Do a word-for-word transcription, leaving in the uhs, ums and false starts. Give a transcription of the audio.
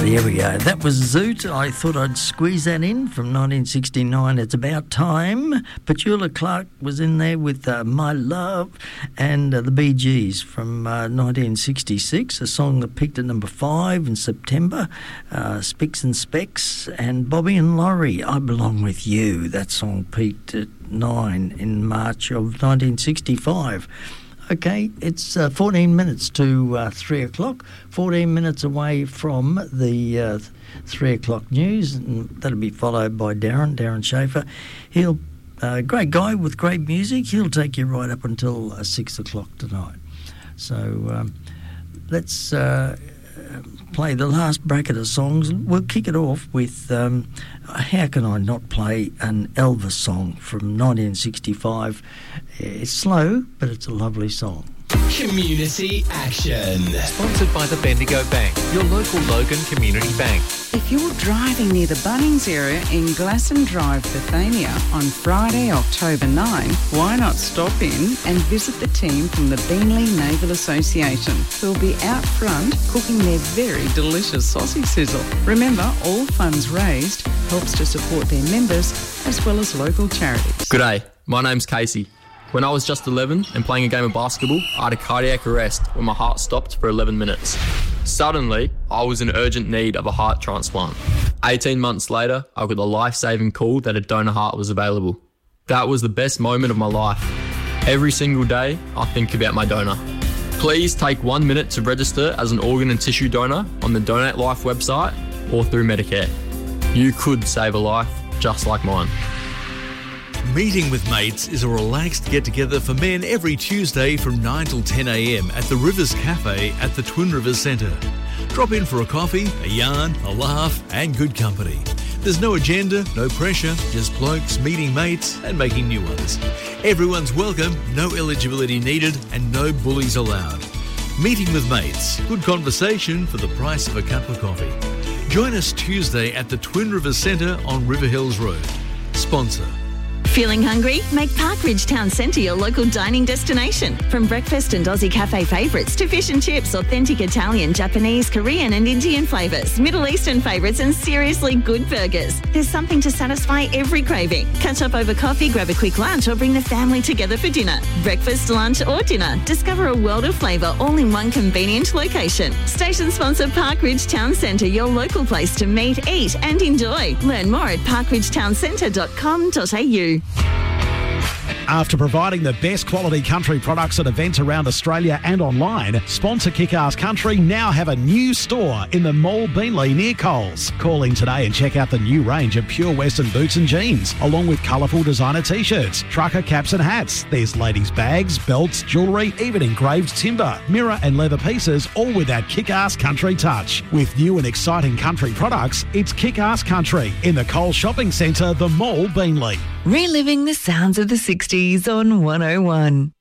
There we go. That was Zoot. I thought I'd squeeze that in from nineteen sixty-nine. It's About Time. Petula Clark was in there with uh, My Love, and uh, the Bee Gees from uh, nineteen sixty-six, a song that peaked at number five in September. Uh, Spicks and Specks, and Bobby and Laurie, I Belong With You. That song peaked at nine in March of nineteen sixty-five. Okay, it's uh, fourteen minutes to uh, three o'clock, fourteen minutes away from the uh, three o'clock news, and that'll be followed by Darren, Darren Schaefer. He'll, uh, great guy with great music, he'll take you right up until uh, six o'clock tonight. So um, let's uh, play the last bracket of songs. We'll kick it off with, um, how can I not play an Elvis song from nineteen sixty-five? It's slow, but it's a lovely song. Community Action. Sponsored by the Bendigo Bank, your local Logan Community Bank. If you're driving near the Bunnings area in Glasson Drive, Bethania on Friday, October ninth, why not stop in and visit the team from the Beanley Naval Association, who'll be out front cooking their very delicious sausage sizzle. Remember, all funds raised helps to support their members as well as local charities. G'day, my name's Casey. When I was just eleven and playing a game of basketball, I had a cardiac arrest when my heart stopped for eleven minutes. Suddenly, I was in urgent need of a heart transplant. eighteen months later, I got a life-saving call that a donor heart was available. That was the best moment of my life. Every single day, I think about my donor. Please take one minute to register as an organ and tissue donor on the Donate Life website or through Medicare. You could save a life just like mine. Meeting with Mates is a relaxed get-together for men every Tuesday from nine till ten a m at the Rivers Cafe at the Twin Rivers Centre. Drop in for a coffee, a yarn, a laugh and good company. There's no agenda, no pressure, just blokes meeting mates and making new ones. Everyone's welcome, no eligibility needed and no bullies allowed. Meeting with Mates, good conversation for the price of a cup of coffee. Join us Tuesday at the Twin Rivers Centre on River Hills Road. Sponsor. Feeling hungry? Make Parkridge Town Centre your local dining destination. From breakfast and Aussie cafe favourites to fish and chips, authentic Italian, Japanese, Korean and Indian flavours, Middle Eastern favourites and seriously good burgers. There's something to satisfy every craving. Catch up over coffee, grab a quick lunch or bring the family together for dinner. Breakfast, lunch or dinner. Discover a world of flavour all in one convenient location. Station sponsor Parkridge Town Centre, your local place to meet, eat and enjoy. Learn more at parkridge town centre dot com dot a u. After providing the best quality country products at events around Australia and online, sponsor Kick-Ass Country now have a new store in the Mall Beanley near Coles. Call in today and check out the new range of pure Western boots and jeans, along with colourful designer t-shirts, trucker caps and hats. There's ladies' bags, belts, jewellery, even engraved timber, mirror and leather pieces, all with that Kick-Ass Country touch. With new and exciting country products, it's Kick-Ass Country in the Coles Shopping Centre, the Mall Beanley. Reliving the sounds of the sixties on one oh one.